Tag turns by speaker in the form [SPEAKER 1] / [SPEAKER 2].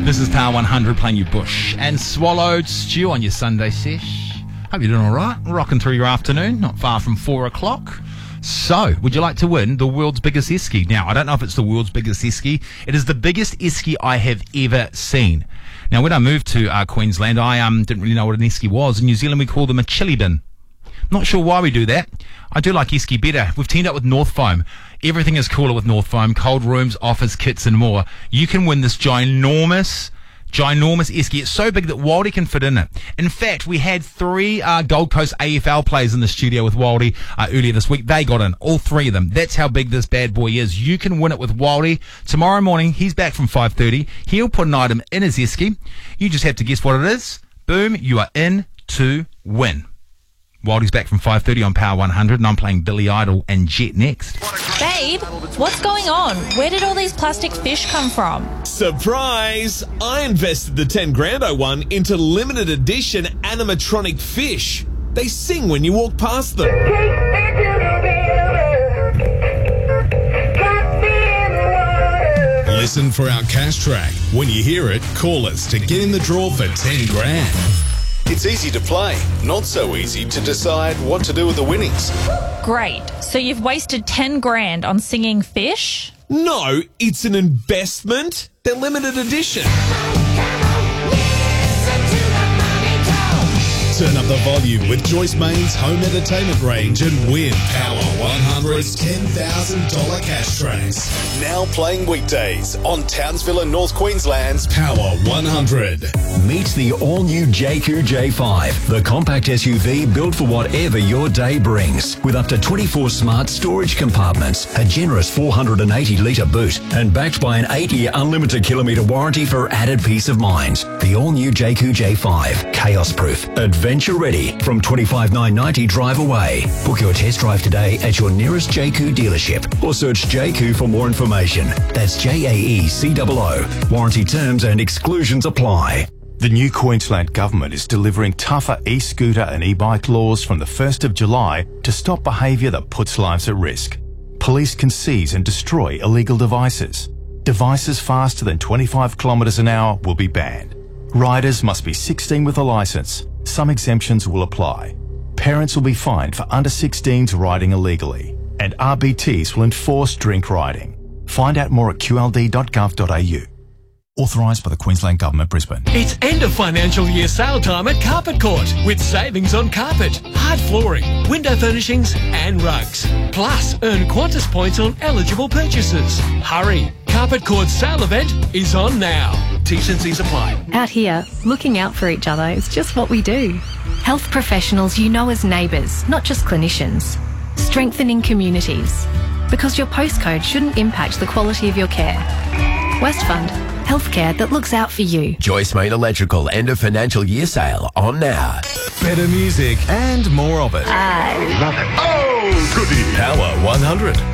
[SPEAKER 1] This is Power 100 playing you Bush and Swallowed Stew on your Sunday sesh. Hope you're doing all right. Rocking through your afternoon, not far from 4 o'clock. So, would you like to win the world's biggest esky? Now, I don't know if it's the world's biggest esky. It is the biggest esky I have ever seen. Now, when I moved to Queensland, I didn't really know what an esky was. In New Zealand, we call them a chili bin. Not sure why we do that. I do like esky better. We've teamed up with North Foam. Everything is cooler with North Foam. Cold rooms, offers, kits and more. You can win this ginormous esky. It's so big that Waldy can fit in it. In fact, we had 3 Gold Coast AFL players in the studio with Waldy earlier this week. They got in, all 3 of them. That's how big this bad boy is. You can win it with Waldy. Tomorrow morning, he's back from 5:30. He'll put an item in his esky. You just have to guess what it is. Boom, you are in to win. Waldy's back from 5:30 on Power 100, and I'm playing Billy Idol and Jet next.
[SPEAKER 2] Babe, what's going on? Where did all these plastic fish come from?
[SPEAKER 3] Surprise! I invested the 10 grand I won into limited edition animatronic fish. They sing when you walk past them. Listen for our cash track. When you hear it, call us to get in the draw for 10 grand.
[SPEAKER 4] It's easy to play, not so easy to decide what to do with the winnings.
[SPEAKER 2] Great. So you've wasted 10 grand on singing fish?
[SPEAKER 3] No, it's an investment. They're limited edition. Turn up the volume with Joyce Main's home entertainment range and win Power 100's $10,000 cash tracks.
[SPEAKER 4] Now playing weekdays on Townsville and North Queensland's
[SPEAKER 3] Power 100.
[SPEAKER 5] Meet the all-new JQ J5, the compact SUV built for whatever your day brings. With up to 24 smart storage compartments, a generous 480-litre boot, and backed by an 8-year unlimited kilometre warranty for added peace of mind. The all-new JQ J5, chaos-proof, adventure-ready, from $25,990 drive away. Book your test drive today at your nearest JQ dealership or search JQ for more information. That's JAECOO. Warranty terms and exclusions apply.
[SPEAKER 6] The new Queensland Government is delivering tougher e-scooter and e-bike laws from the 1st of July to stop behaviour that puts lives at risk. Police can seize and destroy illegal devices. Devices faster than 25 kilometres an hour will be banned. Riders must be 16 with a licence. Some exemptions will apply. Parents will be fined for under 16s riding illegally. And RBTs will enforce drink riding. Find out more at qld.gov.au. Authorised by the Queensland Government, Brisbane.
[SPEAKER 7] It's end of financial year sale time at Carpet Court with savings on carpet, hard flooring, window furnishings and rugs. Plus, earn Qantas points on eligible purchases. Hurry! Carpet Court's sale event is on now. T&Cs apply.
[SPEAKER 8] Out here, looking out for each other is just what we do. Health professionals you know as neighbours, not just clinicians. Strengthening communities. Because your postcode shouldn't impact the quality of your care. Westfund, healthcare that looks out for you.
[SPEAKER 9] Joyce Main Electrical end of financial year sale on now.
[SPEAKER 3] Better music and more of it.
[SPEAKER 8] I love it.
[SPEAKER 3] Oh, goody.
[SPEAKER 9] Power 100.